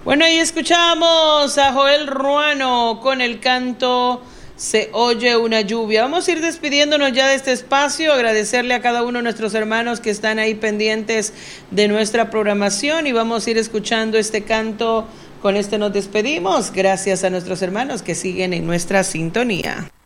Bueno, ahí escuchamos a Joel Ruano con el canto Se oye una lluvia. Vamos a ir despidiéndonos ya de este espacio, agradecerle a cada uno de nuestros hermanos que están ahí pendientes de nuestra programación y vamos a ir escuchando este canto. Con este nos despedimos. Gracias a nuestros hermanos que siguen en nuestra sintonía.